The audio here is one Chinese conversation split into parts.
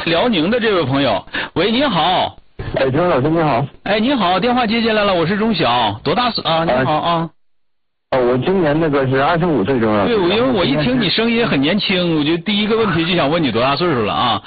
辽宁的这位朋友，喂，您好。 哎，钟老师你好。 哎，您好，电话接进来了，我是钟晓，多大岁啊？您好啊。 我今年那个是25岁，钟老师。 对，因为我一听你声音很年轻，我就第一个问题就想问你多大岁数了啊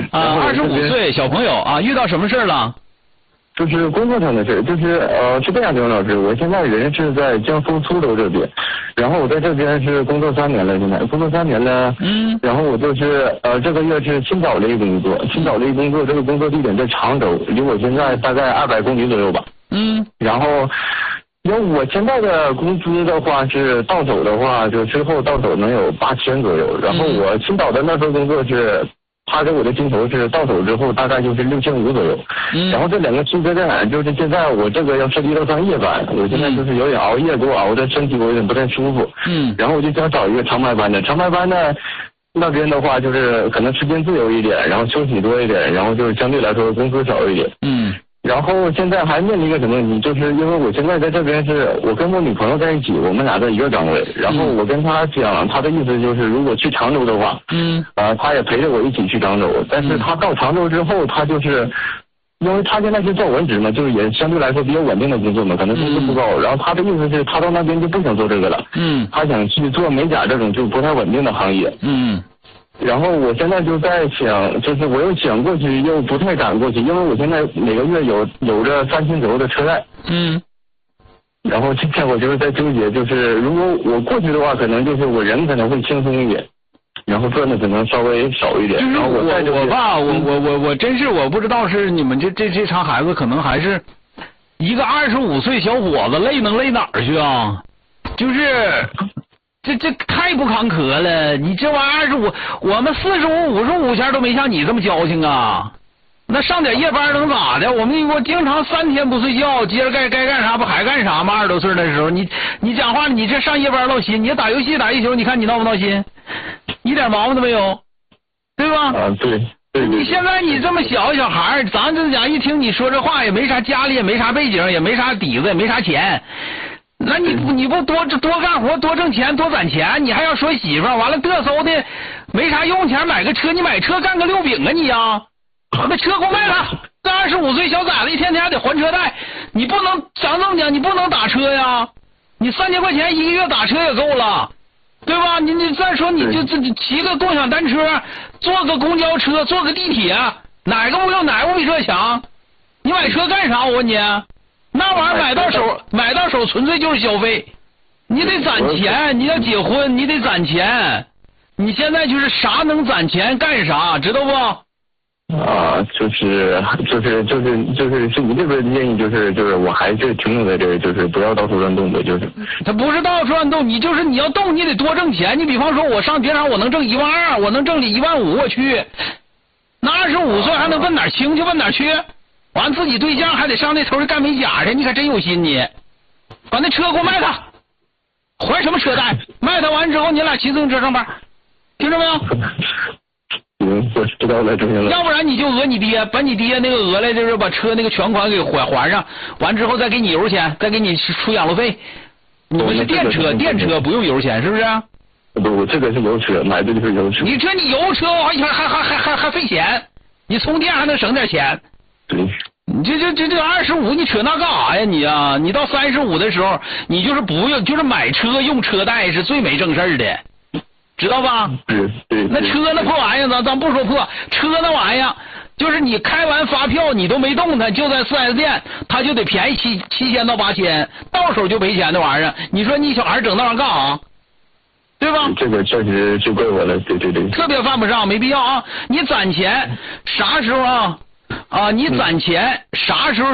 ？25岁小朋友啊，遇到什么事了？ 就是工作上的事，就是是这样，钟老师，我现在人是在江苏苏州这边，然后我在这边是工作3年了，现在工作3年了，然后我就是这个月是新找了一个工作，这个工作地点在常州，离我现在大概200公里左右吧，然后因为我现在的工资的话是到手的话，就之后到手能有8000左右，然后我新找的那份工作是。他给我的薪酬是到手之后大概就是6500左右，然后这两个区别在哪？就是现在我这个要涉及到上夜班，我现在就是有点熬夜，给我熬的身体我有点不太舒服，然后我就想找一个长白班的，长白班的那边的话就是可能时间自由一点，然后休息多一点，然后就是相对来说工资少一点，然后现在还面临一个什么问题，就是因为我现在在这边是我跟我女朋友在一起，我们俩在一个岗位，然后我跟她讲，她的意思就是如果去常州的话，她也陪着我一起去常州，但是她到常州之后，她就是因为她现在是做文职嘛，就是也相对来说比较稳定的工作嘛，可能工资不高，然后她的意思是她到那边就不想做这个了，她想去做美甲这种就不太稳定的行业，然后我现在就在想，就是我又想过去，又不太敢过去，因为我现在每个月有着3000左右的车贷。然后今天我就是在纠结，就是如果我过去的话，可能就是我人可能会轻松一点，然后赚的可能稍微少一点。 就是然后我真是我不知道是你们这茬孩子可能还是一个25岁小伙子累能累哪儿去啊？就是。这太不坎坷了！你这玩意儿25，我们45、55前都没像你这么矫情啊！那上点夜班能咋的？我经常3天不睡觉，接着该干啥不还干啥吗？20多岁那时候，你讲话，你这上夜班闹心，你打游戏打一宿，你看你闹不闹心？一点毛病都没有，对吧？ 对。 你现在你这么小孩，咱这讲一听你说这话也没啥家里也没啥背景，也没啥底子，也没啥钱。那你不多干活多挣钱多攒钱，你还要说媳妇儿，完了嘚瑟的没啥用钱买个车，你买车干个溜饼啊你呀？那车给我卖了，这25岁小崽子一天天还得还车贷，你不能咱这么讲，你不能打车呀？你3000块钱一个月打车也够了，对吧？你再说你就骑个共享单车，坐个公交车，坐个地铁，哪个不比这强？你买车干啥？我问你。那玩意儿买到手纯粹就是消费，你得攒钱，你要结婚你得攒钱，你现在就是啥能攒钱干啥，知道不？ 就是你这边建议就是我还是停留在这，就是不要到处乱动的，就是。 他不是到处乱动，你要动，你得多挣钱。你比方说，我上别场我能挣12000，我能挣15000，我去。那25岁还能问哪轻去问哪去？完自己对象还得上那头去干美甲去，你可真有心你。把那车给我卖他，还什么车贷？卖他完之后，你俩骑自行车上班，听着没有？ 我知道了， 要不然你就讹你爹，把你爹那个讹来，就是把车那个全款给还上，完之后再给你油钱，再给你出养路费。你们是电车不用油钱是不是？ 不，这个是油车，买的就是油车。 你油车还费钱，你充电还能省点钱。 对， 你这25，你扯那干啥呀你啊？你到35的时候，你就是不用，就是买车用车贷是最没正事的，知道吧？ 对。 那车那破玩意儿，咱不说破，车那玩意儿，就是你开完发票你都没动它，就在4S店，他就得便宜7000到8000，到手就赔钱的玩意儿。你说你小孩整那玩意儿干啥？对吧？ 这个确实就怪我了，对。 特别犯不上，没必要啊！你攒钱啥时候啊？你攒钱啥时候